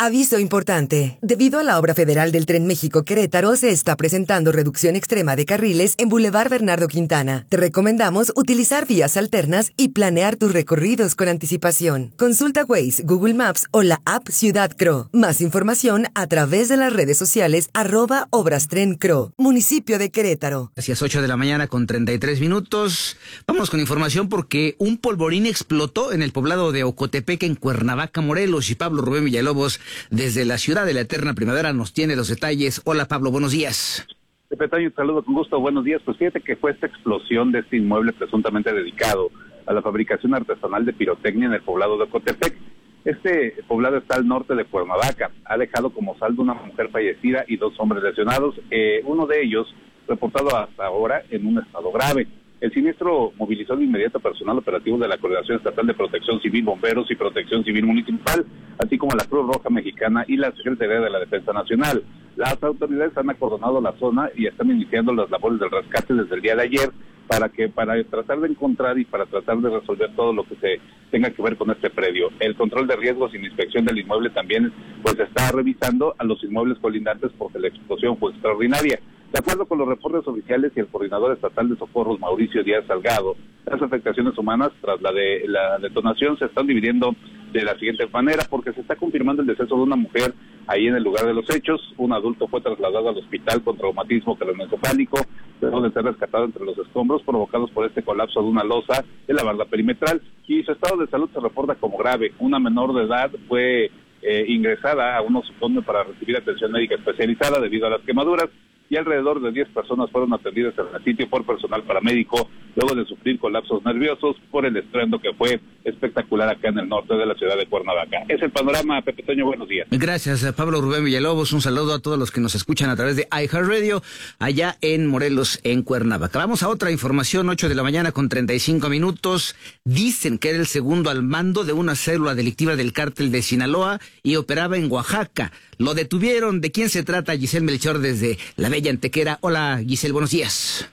Aviso importante. Debido a la obra federal del Tren México-Querétaro, se está presentando reducción extrema de carriles en Boulevard Bernardo Quintana. Te recomendamos utilizar vías alternas y planear tus recorridos con anticipación. Consulta Waze, Google Maps o la app Ciudad Cro. Más información a través de las redes sociales @ObrasTrenCro, municipio de Querétaro. Hacia las 8 de la mañana con 33 minutos. Vamos con información porque un polvorín explotó en el poblado de Ocotepec, en Cuernavaca, Morelos, y Pablo Rubén Villalobos, desde la ciudad de la eterna primavera, nos tiene los detalles. Hola, Pablo, buenos días. Pepe Toño, te saludo con gusto, buenos días. Pues fíjate que fue esta explosión de este inmueble presuntamente dedicado a la fabricación artesanal de pirotecnia en el poblado de Ocotepec. Este poblado está al norte de Cuernavaca. Ha dejado como saldo una mujer fallecida y 2 hombres lesionados, uno de ellos reportado hasta ahora en un estado grave. El siniestro movilizó de inmediato personal operativo de la Coordinación Estatal de Protección Civil, Bomberos y Protección Civil Municipal, así como la Cruz Roja Mexicana y la Secretaría de la Defensa Nacional. Las autoridades han acordonado la zona y están iniciando las labores del rescate desde el día de ayer para tratar de encontrar y para tratar de resolver todo lo que se tenga que ver con este predio. El control de riesgos y la inspección del inmueble también pues está revisando a los inmuebles colindantes porque la explosión fue extraordinaria. De acuerdo con los reportes oficiales y el coordinador estatal de socorros, Mauricio Díaz Salgado, las afectaciones humanas tras la detonación se están dividiendo de la siguiente manera, porque se está confirmando el deceso de una mujer ahí en el lugar de los hechos. Un adulto fue trasladado al hospital con traumatismo craneoencefálico, luego de ser rescatado entre los escombros provocados por este colapso de una losa de la barda perimetral, y su estado de salud se reporta como grave. Una menor de edad fue ingresada a un nosocomio para recibir atención médica especializada debido a las quemaduras, y alrededor de 10 personas fueron atendidas en el sitio por personal paramédico luego de sufrir colapsos nerviosos por el estruendo que fue espectacular acá en el norte de la ciudad de Cuernavaca. Es el panorama, Pepe Toño, buenos días. Gracias, Pablo Rubén Villalobos. Un saludo a todos los que nos escuchan a través de iHeartRadio allá en Morelos, en Cuernavaca. Vamos a otra información, 8 de la mañana con 35 minutos. Dicen que era el segundo al mando de una célula delictiva del cártel de Sinaloa y operaba en Oaxaca. Lo detuvieron. ¿De quién se trata? Giselle Melchor desde la bella Antequera. Hola, Giselle, buenos días.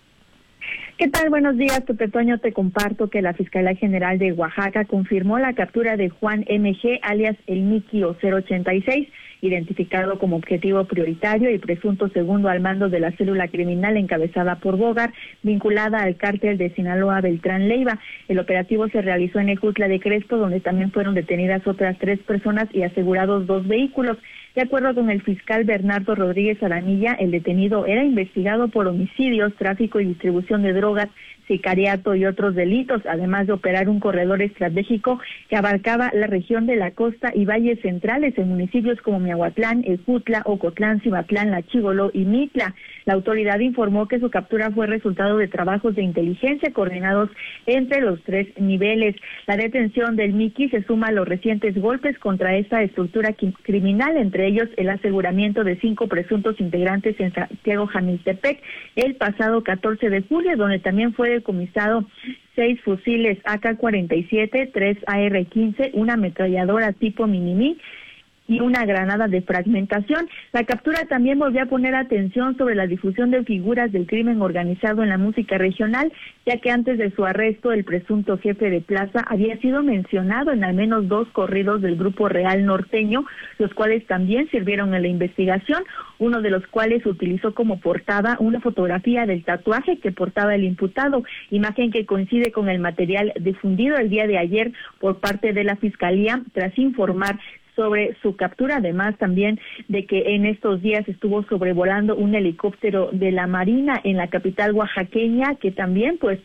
¿Qué tal? Buenos días, Pepe Toño. Te comparto que la Fiscalía General de Oaxaca confirmó la captura de Juan MG, alias el Miki o 086, identificado como objetivo prioritario y presunto segundo al mando de la célula criminal encabezada por Bogar, vinculada al cártel de Sinaloa Beltrán Leiva. El operativo se realizó en Ejutla de Crespo, donde también fueron detenidas otras 3 personas y asegurados 2 vehículos. De acuerdo con el fiscal Bernardo Rodríguez Aranilla, el detenido era investigado por homicidios, tráfico y distribución de drogas, sicariato y otros delitos, además de operar un corredor estratégico que abarcaba la región de la costa y valles centrales en municipios como Miahuatlán, Ejutla, Ocotlán, Cimatlán, La Chigoló y Mitla. La autoridad informó que su captura fue resultado de trabajos de inteligencia coordinados entre los 3 niveles. La detención del Miki se suma a los recientes golpes contra esta estructura criminal, entre ellos el aseguramiento de 5 presuntos integrantes en Santiago Jamiltepec el pasado 14 de julio, donde también fue decomisado 6 fusiles AK-47, 3 AR-15, una ametralladora tipo Minimi y una granada de fragmentación. La captura también volvió a poner atención sobre la difusión de figuras del crimen organizado en la música regional, ya que antes de su arresto el presunto jefe de plaza había sido mencionado en al menos 2 corridos del grupo Real Norteño, los cuales también sirvieron en la investigación, uno de los cuales utilizó como portada una fotografía del tatuaje que portaba el imputado, imagen que coincide con el material difundido el día de ayer por parte de la Fiscalía tras informar sobre su captura, además también de que en estos días estuvo sobrevolando un helicóptero de la Marina en la capital oaxaqueña, que también pues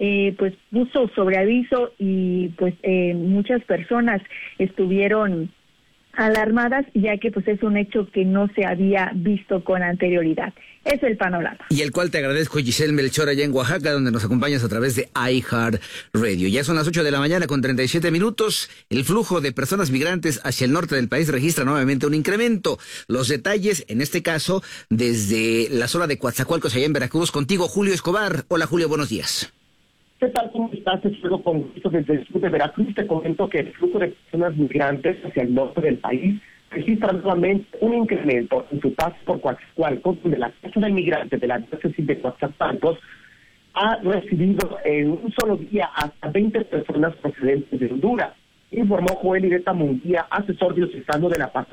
puso sobre aviso y muchas personas estuvieron alarmadas, ya que pues es un hecho que no se había visto con anterioridad. Es el panorama. Y el cual te agradezco, Giselle Melchor, allá en Oaxaca, donde nos acompañas a través de iHeartRadio. Ya son las 8 de la mañana con 37 minutos. El flujo de personas migrantes hacia el norte del país registra nuevamente un incremento. Los detalles, en este caso, desde la zona de Coatzacoalcos, allá en Veracruz, contigo, Julio Escobar. Hola, Julio, buenos días. ¿Qué tal? ¿Cómo estás? Estoy con gusto desde el sur de Veracruz. Te comento que el flujo de personas migrantes hacia el norte del país registra nuevamente un incremento en su paso por Coatzacoalcos, donde la casa de migrantes de la diócesis de Coatzacoalcos ha recibido en un solo día hasta 20 personas procedentes de Honduras, informó Joel Ireta Munguía, asesor diocesano de la